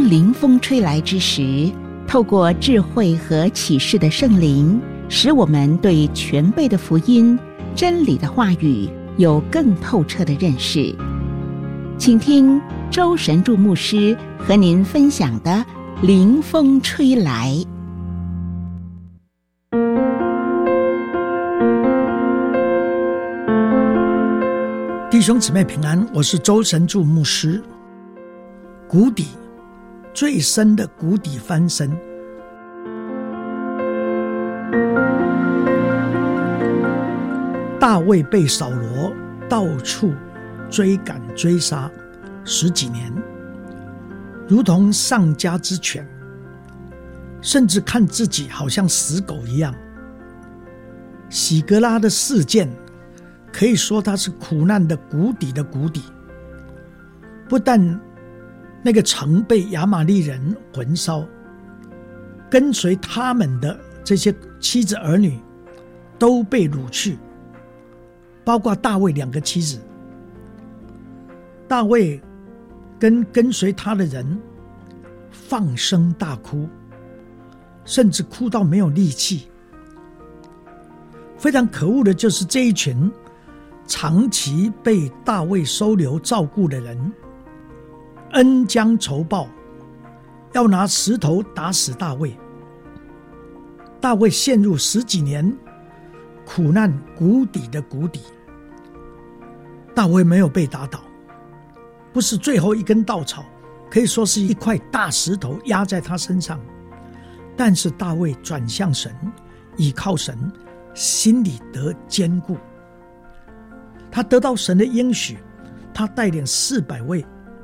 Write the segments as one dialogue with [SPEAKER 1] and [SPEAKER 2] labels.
[SPEAKER 1] 凌风吹来之时，透过智慧和启示的圣灵，使我们对全备的福音、真理的话语有更透彻的认识。请听周神助牧师和您分享的凌风吹来。
[SPEAKER 2] 弟兄姊妹平安，我是周神助牧师。谷底，最深的谷底翻身。大卫被扫罗到处追赶追杀10几年，如同丧家之犬，甚至看自己好像死狗一样。喜格拉的事件可以说它是苦难的谷底的谷底，不但那个城被亚玛力人焚烧，跟随他们的这些妻子儿女都被掳去，包括大卫2个妻子。大卫跟随他的人放声大哭，甚至哭到没有力气。非常可恶的就是这一群长期被大卫收留照顾的人，恩将仇报，要拿石头打死大卫。大卫陷入10几年苦难谷底的谷底。大卫没有被打倒，不是最后一根稻草，可以说是一块大石头压在他身上。但是大卫转向神，倚靠神，心里得坚固。他得到神的应许，他带领400位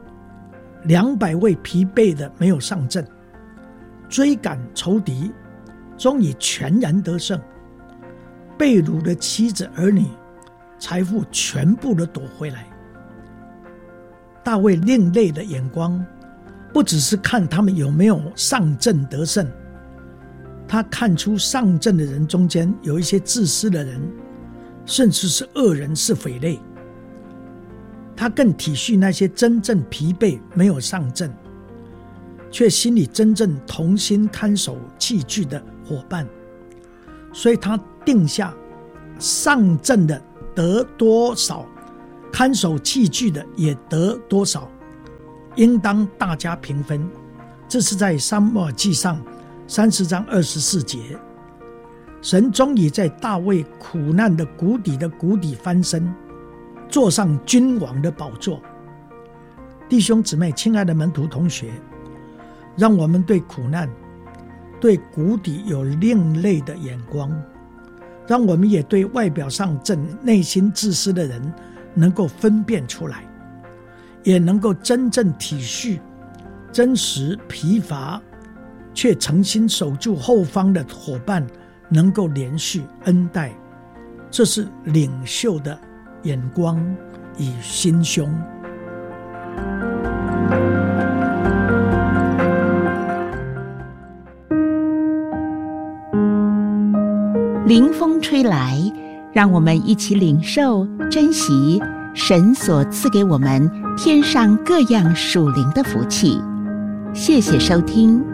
[SPEAKER 2] ，200位疲惫的没有上阵，追赶仇敌，终以全然得胜。被掳的妻子儿女财富全部都夺回来。大卫另类的眼光，不只是看他们有没有上阵得胜，他看出上阵的人中间有一些自私的人，甚至是恶人，是匪类。他更体恤那些真正疲惫没有上阵，却心里真正同心看守器具的伙伴。所以他定下上阵的得多少，看守器具的也得多少，应当大家平分。这是在撒母耳记上30章24节。神终于在大卫苦难的谷底的谷底翻身，坐上君王的宝座。弟兄姊妹，亲爱的门徒同学，让我们对苦难、对谷底有另类的眼光，让我们也对外表上正内心自私的人能够分辨出来，也能够真正体恤真实疲乏却诚心守住后方的伙伴，能够连续恩待。这是领袖的眼光与心胸。
[SPEAKER 1] 凌风吹来，让我们一起领受珍惜神所赐给我们天上各样属灵的福气。谢谢收听。